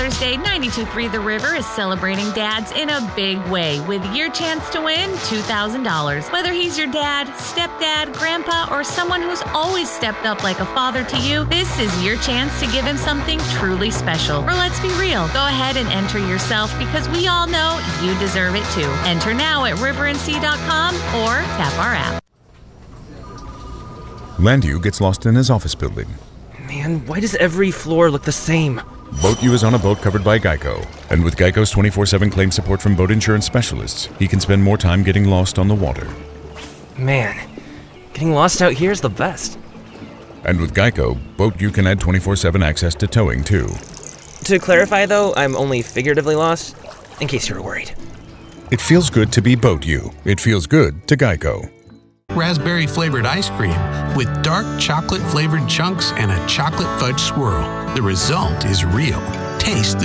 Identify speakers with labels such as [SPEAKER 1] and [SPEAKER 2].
[SPEAKER 1] Father's Day, 92.3 The River is celebrating dads in a big way with your chance to win $2,000. Whether he's your dad, stepdad, grandpa, or someone who's always stepped up like a father to you, this is your chance to give him something truly special. Or let's be real, go ahead and enter yourself because we all know you deserve it too. Enter now at riverandc.com or tap our app.
[SPEAKER 2] Landu gets lost in his office building.
[SPEAKER 3] Man, why does every floor look the same?
[SPEAKER 2] Boat U is on a boat covered by Geico. And with Geico's 24/7 claim support from boat insurance specialists, he can spend more time getting lost on the water.
[SPEAKER 3] Man, getting lost out here is the best.
[SPEAKER 2] And with Geico, Boat U can add 24/7 access to towing too.
[SPEAKER 3] To clarify though, I'm only figuratively lost, in case you were worried.
[SPEAKER 2] It feels good to be Boat U. It feels good to Geico.
[SPEAKER 4] Raspberry flavored ice cream with dark chocolate flavored chunks and a chocolate fudge swirl. The result is real. Taste the